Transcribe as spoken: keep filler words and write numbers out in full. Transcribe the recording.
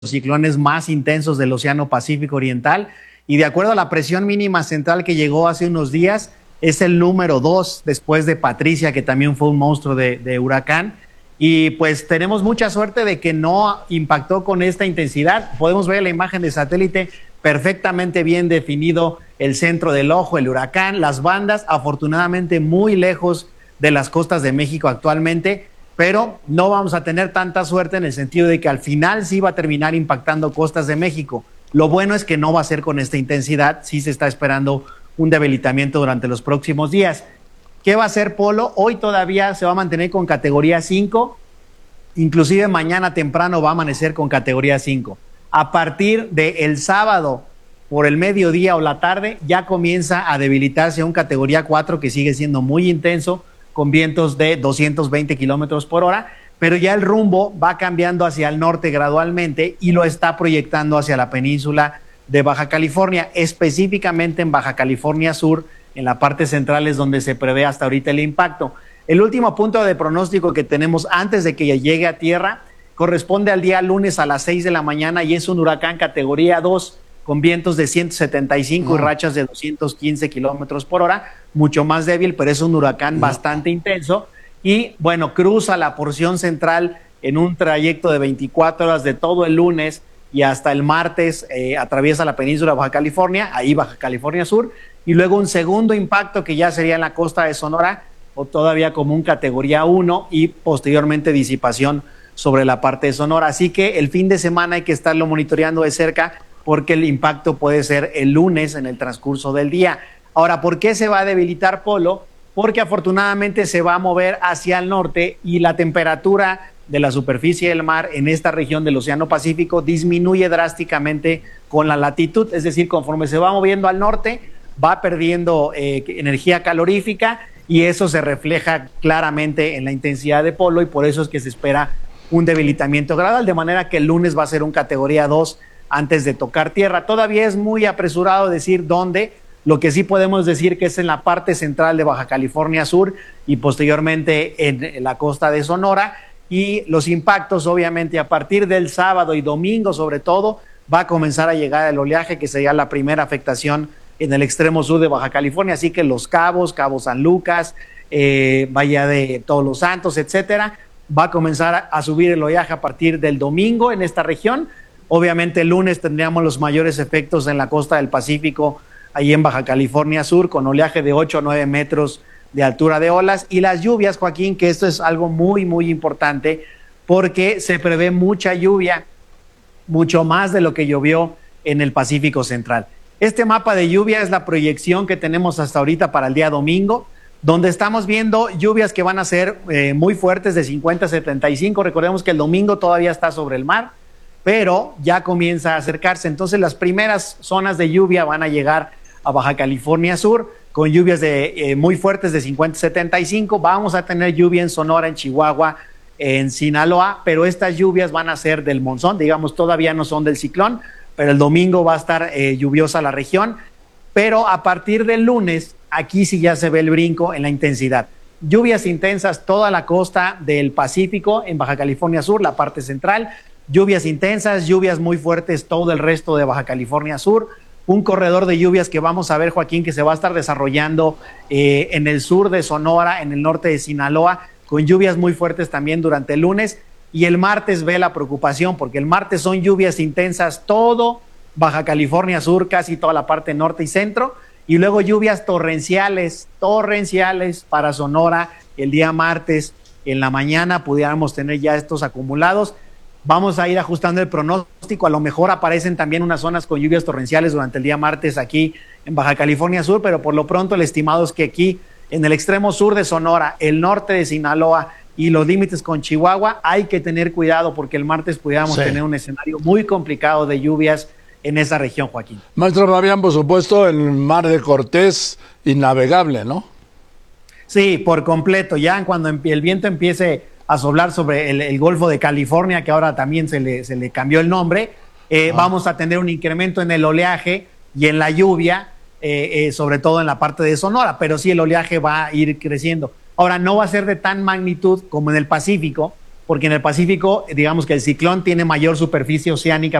ciclones más intensos del Océano Pacífico Oriental y de acuerdo a la presión mínima central que llegó hace unos días, es el número dos después de Patricia, que también fue un monstruo de, de huracán. Y pues tenemos mucha suerte de que no impactó con esta intensidad. Podemos ver la imagen de satélite, perfectamente bien definido el centro del ojo, el huracán, las bandas, afortunadamente muy lejos de las costas de México actualmente, pero no vamos a tener tanta suerte en el sentido de que al final sí va a terminar impactando costas de México. Lo bueno es que no va a ser con esta intensidad, sí se está esperando un debilitamiento durante los próximos días. ¿Qué va a hacer Polo? Hoy todavía se va a mantener con categoría cinco, inclusive mañana temprano va a amanecer con categoría cinco. A partir del sábado, por el mediodía o la tarde, ya comienza a debilitarse a un categoría cuatro que sigue siendo muy intenso, con vientos de doscientos veinte kilómetros por hora, pero ya el rumbo va cambiando hacia el norte gradualmente y lo está proyectando hacia la península de Baja California, específicamente en Baja California Sur, en la parte central es donde se prevé hasta ahorita el impacto. El último punto de pronóstico que tenemos antes de que llegue a tierra corresponde al día lunes a las seis de la mañana y es un huracán categoría dos con vientos de ciento setenta y cinco no. y rachas de doscientos quince kilómetros por hora, mucho más débil, pero es un huracán no. bastante intenso y bueno, cruza la porción central en un trayecto de veinticuatro horas de todo el lunes y hasta el martes eh, atraviesa la península de Baja California, ahí Baja California Sur, y luego un segundo impacto que ya sería en la costa de Sonora, o todavía como un categoría uno, y posteriormente disipación sobre la parte de Sonora. Así que el fin de semana hay que estarlo monitoreando de cerca, porque el impacto puede ser el lunes en el transcurso del día. Ahora, ¿por qué se va a debilitar Polo? Porque afortunadamente se va a mover hacia el norte y la temperatura de la superficie del mar en esta región del Océano Pacífico disminuye drásticamente con la latitud, es decir, conforme se va moviendo al norte, va perdiendo eh, energía calorífica y eso se refleja claramente en la intensidad de Polo y por eso es que se espera un debilitamiento gradual, de manera que el lunes va a ser un categoría dos antes de tocar tierra. Todavía es muy apresurado decir dónde, lo que sí podemos decir que es en la parte central de Baja California Sur y posteriormente en la costa de Sonora, y los impactos obviamente a partir del sábado y domingo sobre todo va a comenzar a llegar el oleaje, que sería la primera afectación en el extremo sur de Baja California, así que Los Cabos, Cabo San Lucas, eh, Bahía de Todos los Santos, etcétera, va a comenzar a, a subir el oleaje a partir del domingo en esta región. Obviamente el lunes tendríamos los mayores efectos en la costa del Pacífico, ahí en Baja California Sur, con oleaje de ocho a nueve metros de altura de olas, y las lluvias, Joaquín, que esto es algo muy, muy importante, porque se prevé mucha lluvia, mucho más de lo que llovió en el Pacífico Central. Este mapa de lluvia es la proyección que tenemos hasta ahorita para el día domingo, donde estamos viendo lluvias que van a ser eh, muy fuertes de cincuenta a setenta y cinco. Recordemos que el domingo todavía está sobre el mar, pero ya comienza a acercarse. Entonces las primeras zonas de lluvia van a llegar a Baja California Sur, con lluvias de, eh, muy fuertes de cincuenta a setenta y cinco. Vamos a tener lluvia en Sonora, en Chihuahua, en Sinaloa, pero estas lluvias van a ser del monzón, digamos, todavía no son del ciclón, pero el domingo va a estar eh, lluviosa la región, pero a partir del lunes, aquí sí ya se ve el brinco en la intensidad. Lluvias intensas toda la costa del Pacífico, en Baja California Sur, la parte central, lluvias intensas, lluvias muy fuertes todo el resto de Baja California Sur, un corredor de lluvias que vamos a ver, Joaquín, que se va a estar desarrollando eh, en el sur de Sonora, en el norte de Sinaloa, con lluvias muy fuertes también durante el lunes, y el martes ve la preocupación, porque el martes son lluvias intensas todo Baja California Sur, casi toda la parte norte y centro, y luego lluvias torrenciales, torrenciales para Sonora el día martes. En la mañana pudiéramos tener ya estos acumulados. Vamos a ir ajustando el pronóstico, a lo mejor aparecen también unas zonas con lluvias torrenciales durante el día martes aquí en Baja California Sur, pero por lo pronto el estimado es que aquí en el extremo sur de Sonora, el norte de Sinaloa y los límites con Chihuahua hay que tener cuidado porque el martes pudiéramos sí. tener un escenario muy complicado de lluvias en esa región, Joaquín. Maestro Fabián, por supuesto, el mar de Cortés innavegable, ¿no? Sí, por completo, ya cuando el viento empiece a soplar sobre el, el Golfo de California, que ahora también se le, se le cambió el nombre, eh, ah. vamos a tener un incremento en el oleaje y en la lluvia, eh, eh, sobre todo en la parte de Sonora, pero sí el oleaje va a ir creciendo. Ahora, no va a ser de tan magnitud como en el Pacífico, porque en el Pacífico, digamos que el ciclón tiene mayor superficie oceánica